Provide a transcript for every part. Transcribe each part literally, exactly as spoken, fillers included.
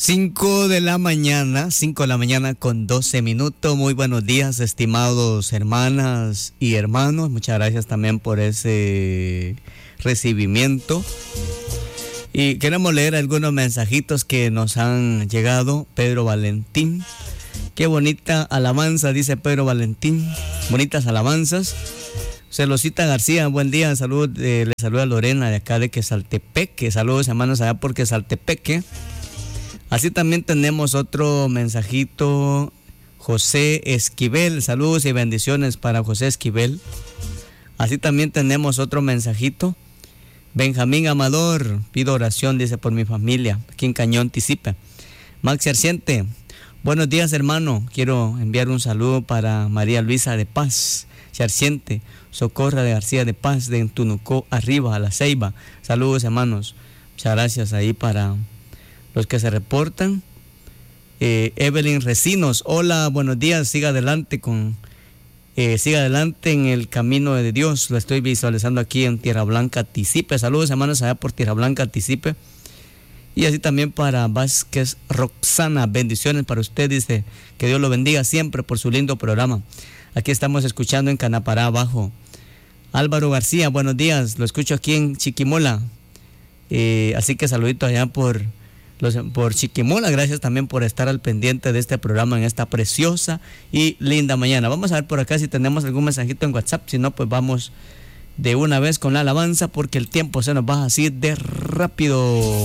Cinco de la mañana, cinco de la mañana con doce minutos. Muy buenos días, estimados hermanas y hermanos. Muchas gracias también por ese recibimiento. Y queremos leer algunos mensajitos que nos han llegado. Pedro Valentín. Qué bonita alabanza, dice Pedro Valentín. Bonitas alabanzas. Celosita García, buen día. Salud, eh, le saluda Lorena de acá de Quesaltepeque. Saludos, hermanos, allá por Quesaltepeque. Así también tenemos otro mensajito, José Esquivel, saludos y bendiciones para José Esquivel. Así también tenemos otro mensajito, Benjamín Amador, pido oración, dice, por mi familia, aquí en Cañón Tisipe. Max Arciente, buenos días, hermano, quiero enviar un saludo para María Luisa de Paz, Arciente, Socorra de García de Paz, de Tunucó, arriba, a La Ceiba. Saludos, hermanos, muchas gracias ahí para los que se reportan. eh, Evelyn Recinos, hola, buenos días, siga adelante con eh, siga adelante en el camino de Dios. Lo estoy visualizando aquí en Tierra Blanca, Tisipe. Saludos, hermanos, allá por Tierra Blanca, Tisipe. Y así también para Vázquez Roxana, bendiciones para usted, dice, que Dios lo bendiga siempre por su lindo programa. Aquí estamos escuchando en Canapará abajo. Álvaro García, buenos días, lo escucho aquí en Chiquimola. Eh, así que saludito allá por Los, por Chiquimola, gracias también por estar al pendiente de este programa en esta preciosa y linda mañana. Vamos a ver por acá si tenemos algún mensajito en WhatsApp, si no, pues vamos de una vez con la alabanza porque el tiempo se nos va así de rápido.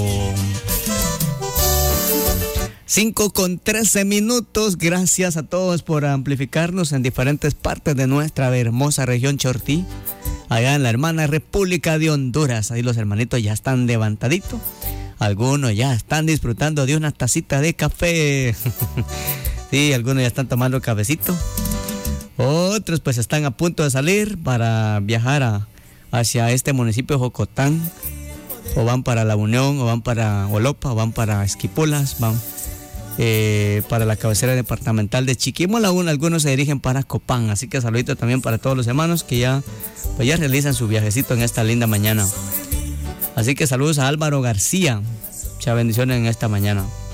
cinco con trece minutos, gracias a todos por amplificarnos en diferentes partes de nuestra hermosa región Chortí, allá en la hermana República de Honduras. Ahí los hermanitos ya están levantaditos. Algunos ya están disfrutando de una tacita de café. Sí, algunos ya están tomando cafecito. Otros pues están a punto de salir para viajar a, hacia este municipio de Jocotán. O van para La Unión, o van para Olopa, o van para Esquipulas, van eh, para la cabecera departamental de Chiquimola. Aún algunos se dirigen para Copán. Así que saludito también para todos los hermanos que ya, pues ya realizan su viajecito en esta linda mañana. Así que saludos a Álvaro García. Muchas bendiciones en esta mañana.